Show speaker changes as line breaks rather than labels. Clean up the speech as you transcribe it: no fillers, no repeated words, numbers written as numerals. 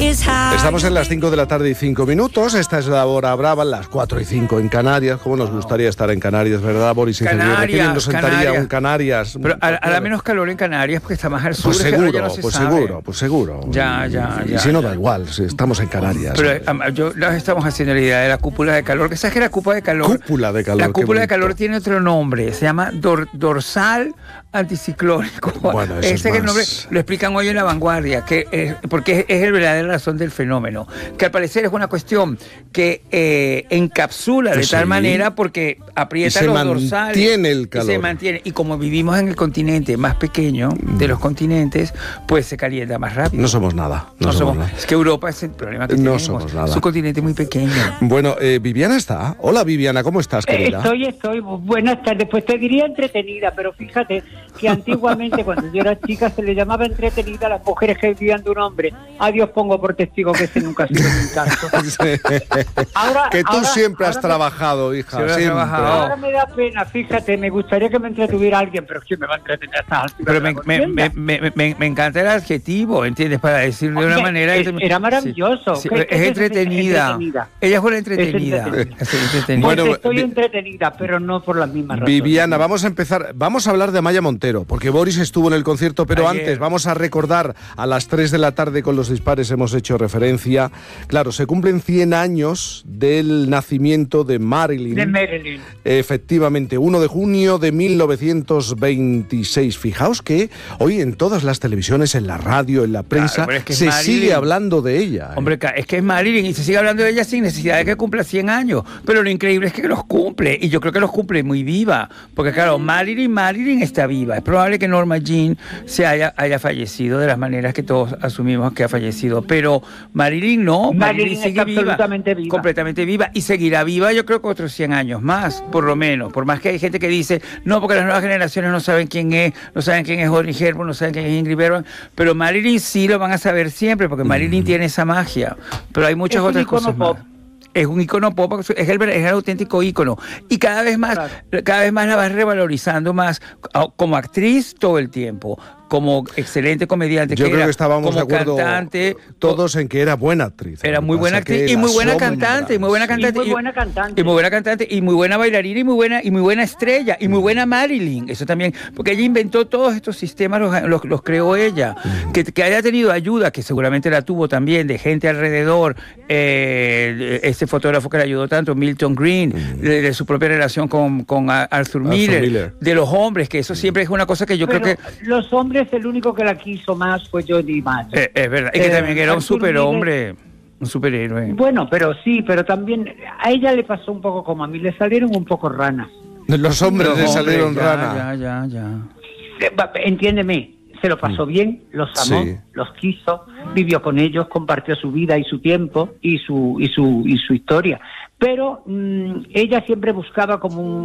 Estamos en las 5 de la tarde y 5 minutos. Esta es la hora brava, las 4 y 5 en Canarias. ¿Cómo nos gustaría estar en Canarias, verdad, Boris?
Canarias,
¿Qué bien nos sentaría un Canarias?
Pero hará menos calor en Canarias porque está más al sur.
Pues seguro.
Ya.
Y si no, da igual, si estamos en Canarias.
Pero yo estamos haciendo la idea de la cúpula de calor. ¿Sabes qué es la cúpula de calor?
Cúpula de calor.
La cúpula de calor tiene otro nombre. Se llama dorsal anticiclónico.
Bueno,
ese es el nombre. Lo explican hoy en La Vanguardia, porque es el verdadera razón del fenómeno. Que al parecer es una cuestión que encapsula de tal manera porque aprieta los dorsales.
Y se mantiene el calor.
Y se mantiene. Y como vivimos en el continente más pequeño de los continentes, pues se calienta más rápido.
No somos nada. No somos nada.
Es que Europa es el problema que tenemos.
No somos nada.
Es un continente muy pequeño.
Bueno, Viviana está. Hola, Viviana, ¿cómo estás, querida?
Estoy. Buenas tardes. Pues te diría entretenida, pero fíjate que antiguamente, cuando yo era chica, se le llamaba entretenida a las mujeres que vivían de un hombre. A Dios pongo por testigo que ese nunca ha sido mi caso.
Tú siempre has trabajado, hija. Siempre.
Ahora me da pena, fíjate, me gustaría que me entretuviera alguien, pero ¿quién me va a entretener a estas alturas?
Pero me encanta el adjetivo, ¿entiendes? Para decirlo de una manera...
Era maravilloso.
Sí, es entretenida. Ella fue la entretenida.
Bueno, estoy entretenida, pero no por las mismas razones.
Viviana, vamos a empezar. Vamos a hablar de Amaya Montero, porque Boris estuvo en el concierto, pero antes vamos a recordar a las 3 de la tarde con los dispares hemos hecho referencia. Claro, se cumplen 100 años del nacimiento de Marilyn.
De Marilyn.
Efectivamente, 1 de junio de 1926. Fijaos que hoy en todas las televisiones, en la radio, en la prensa, se sigue hablando de ella.
Hombre, es que es Marilyn y se sigue hablando de ella sin necesidad de que cumpla 100 años. Pero lo increíble es que los cumple, y yo creo que los cumple muy viva. Porque claro, Marilyn está viva. Es probable que Norma Jean haya fallecido de las maneras que todos asumimos que ha fallecido. Pero Marilyn no. Marilyn sigue viva, completamente viva. Y seguirá viva yo creo que otros 100 años más, por lo menos. Por más que hay gente que dice, no, porque las nuevas generaciones no saben quién es, no saben quién es Audrey Hepburn, no saben quién es Ingrid Bergman. Pero Marilyn sí lo van a saber siempre, porque Marilyn tiene esa magia. Pero hay muchas otras cosas más. Es un ícono pop, es el auténtico ícono. Y cada vez más la vas revalorizando más como actriz todo el tiempo, como excelente comediante.
Yo creo que estábamos de acuerdo
cantante,
todos en que era buena actriz.
Era muy buena actriz y muy buena cantante, y muy buena cantante, y muy buena bailarina, y muy buena estrella, y muy buena Marilyn. Eso también, porque ella inventó todos estos sistemas, los creó ella. Que haya tenido ayuda, que seguramente la tuvo también, de gente alrededor, ese fotógrafo que le ayudó tanto, Milton Green, de su propia relación con Arthur Miller, de los hombres, que eso siempre es una cosa que yo creo que...
Los hombres, el único que la quiso más fue Johnny Matt.
Es verdad, y que también era un superhombre, un superhéroe.
Bueno, pero también a ella le pasó un poco como a mí, le salieron un poco ranas.
Los hombres le salieron ranas.
Ya.
Entiéndeme, se lo pasó bien, los amó, los quiso, vivió con ellos, compartió su vida y su tiempo y su historia. Pero ella siempre buscaba como un